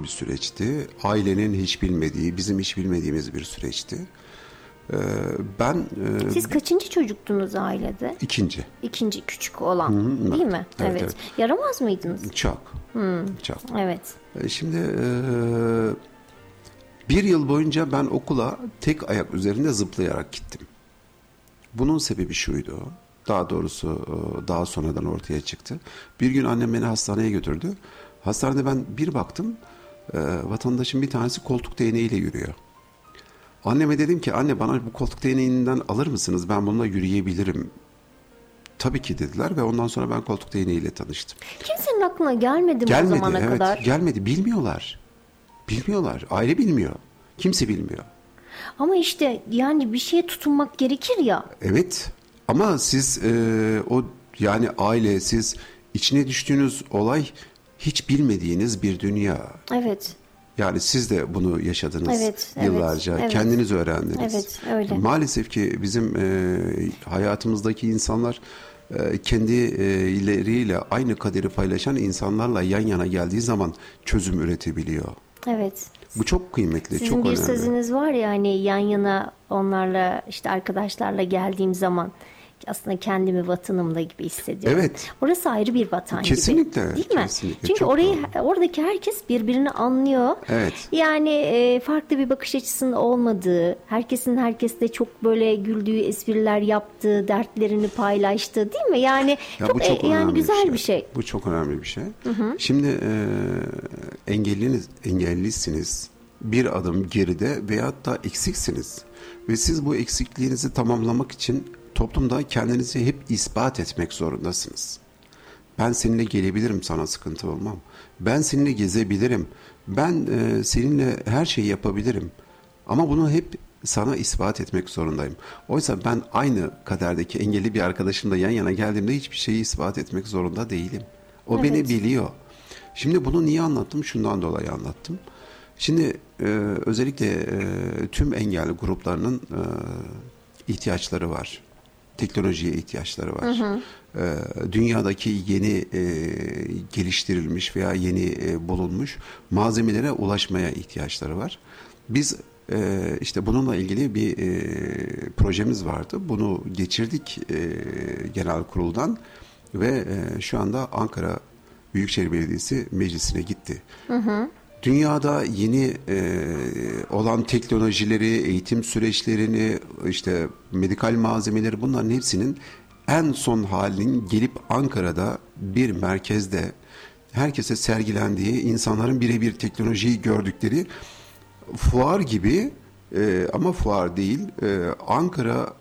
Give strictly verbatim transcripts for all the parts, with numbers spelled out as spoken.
zor bir süreçti. Ailenin hiç bilmediği, bizim hiç bilmediğimiz bir süreçti. Ee, ben e, Siz kaçıncı çocuktunuz ailede? ikinci. İkinci, küçük olan, Hı, değil evet. mi? Evet, Evet. evet. Yaramaz mıydınız? Çok. Hmm. Çok. Evet. E, Şimdi e, bir yıl boyunca ben okula tek ayak üzerinde zıplayarak gittim. Bunun sebebi şuydu. Daha doğrusu e, daha sonradan ortaya çıktı. Bir gün annem beni hastaneye götürdü. Hastanede ben bir baktım, e, vatandaşın bir tanesi koltuk değneğiyle yürüyor. Anneme dedim ki, anne bana bu koltuk değneğinden alır mısınız? Ben bununla yürüyebilirim. Tabii ki dediler ve ondan sonra ben koltuk değneğiyle tanıştım. Kimsenin aklına gelmedi mi Gelmedi, o zamana evet, kadar? gelmedi. Bilmiyorlar. Bilmiyorlar. Aile bilmiyor. Kimse bilmiyor. Ama işte yani bir şeye tutunmak gerekir ya. Evet. Ama siz e, o yani aile, siz içine düştüğünüz olay hiç bilmediğiniz bir dünya. Evet. Yani siz de bunu yaşadınız Evet, evet, yıllarca. evet. Kendiniz öğrendiniz. Evet, öyle. Maalesef ki bizim e, hayatımızdaki insanlar e, kendileriyle aynı kaderi paylaşan insanlarla yan yana geldiği zaman çözüm üretebiliyor. Evet. Bu çok kıymetli, Sizin çok bir önemli. sözünüz var ya, hani yan yana onlarla, işte arkadaşlarla geldiğim zaman aslında kendimi vatanımda gibi hissediyorum. Evet. Orası ayrı bir vatan Kesinlikle, gibi. Değil mi? kesinlikle. Çünkü Çok orayı doğru. oradaki herkes birbirini anlıyor. Evet. Yani e, farklı bir bakış açısının olmadığı, herkesin herkesle çok böyle güldüğü, espriler yaptığı, dertlerini paylaştığı, değil mi? Yani Ya çok, bu çok e, yani önemli güzel bir şey. Bu çok önemli bir şey. Şimdi e, engelliniz, engellisiniz. Bir adım geride veyahut da eksiksiniz. Ve siz bu eksikliğinizi tamamlamak için toplumda kendinizi hep ispat etmek zorundasınız. Ben seninle gelebilirim, sana sıkıntı olmam. Ben seninle gezebilirim. Ben e, seninle her şeyi yapabilirim. Ama bunu hep sana ispat etmek zorundayım. Oysa ben aynı kaderdeki engelli bir arkadaşımla yan yana geldiğimde hiçbir şeyi ispat etmek zorunda değilim. O Evet. beni biliyor. Şimdi bunu niye anlattım? Şundan dolayı anlattım. Şimdi e, özellikle e, tüm engelli gruplarının e, ihtiyaçları var. Teknolojiye ihtiyaçları var. Hı hı. E, dünyadaki yeni e, geliştirilmiş veya yeni e, bulunmuş malzemelere ulaşmaya ihtiyaçları var. Biz e, işte bununla ilgili bir e, projemiz vardı. Bunu geçirdik e, genel kuruldan ve e, şu anda Ankara Büyükşehir Belediyesi meclisine gitti. Hı hı. Dünyada yeni e, olan teknolojileri, eğitim süreçlerini, işte medikal malzemeleri, bunların hepsinin en son halinin gelip Ankara'da bir merkezde herkese sergilendiği, insanların birebir teknolojiyi gördükleri fuar gibi e, ama fuar değil, e, Ankara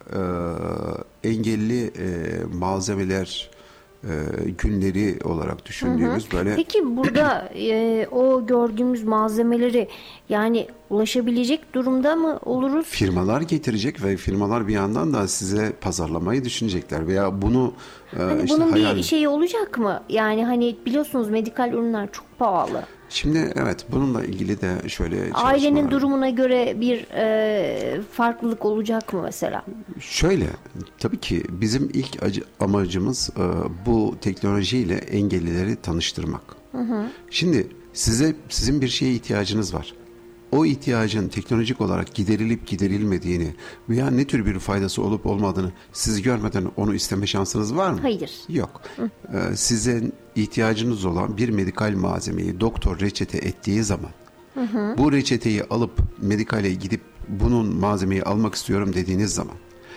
e, engelli e, malzemeler e, günleri olarak düşündüğümüz, hı hı, böyle. Peki burada e, o gördüğümüz malzemeleri yani ulaşabilecek durumda mı oluruz? Firmalar getirecek ve firmalar bir yandan da size pazarlamayı düşünecekler veya bunu e, hani işte bunun hayal... bir şeyi olacak mı? Yani hani biliyorsunuz medikal ürünler çok pahalı. Şimdi evet, bununla ilgili de şöyle çalışmalar... Ailenin durumuna göre bir e, farklılık olacak mı mesela? Şöyle, tabii ki bizim ilk acı, amacımız e, bu teknolojiyle engellileri tanıştırmak. Hı hı. Şimdi size sizin bir şeye ihtiyacınız var. O ihtiyacın teknolojik olarak giderilip giderilmediğini veya ne tür bir faydası olup olmadığını siz görmeden onu isteme şansınız var mı? Hayır. Yok. Ee, sizin ihtiyacınız olan bir medikal malzemeyi doktor reçete ettiği zaman, hı hı, bu reçeteyi alıp medikale gidip bunun malzemeyi almak istiyorum dediğiniz zaman,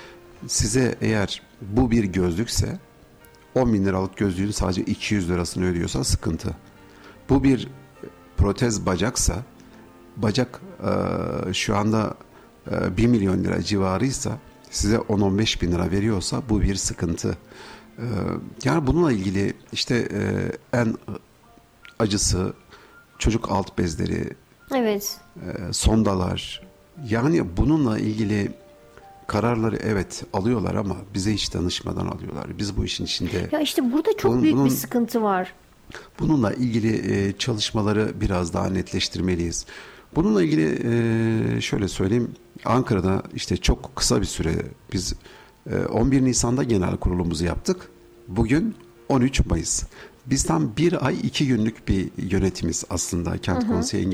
size eğer bu bir gözlükse on bin liralık gözlüğün sadece iki yüz lirasını ödüyorsa sıkıntı. Bu bir protez bacaksa, bacak e, şu anda e, bir milyon lira civarıysa, size on on beş bin lira veriyorsa bu bir sıkıntı. E, yani bununla ilgili işte e, en acısı çocuk alt bezleri, evet, e, sondalar. Yani bununla ilgili kararları evet alıyorlar ama bize hiç danışmadan alıyorlar. Biz bu işin içinde... Ya işte burada çok bunun, büyük bunun, bir sıkıntı var. Bununla ilgili e, çalışmaları biraz daha netleştirmeliyiz. Bununla ilgili e, şöyle söyleyeyim. Ankara'da işte çok kısa bir süre biz e, on bir Nisan'da genel kurulumuzu yaptık. Bugün on üç Mayıs. Biz tam bir ay iki günlük bir yönetimiz aslında Kent Konseyi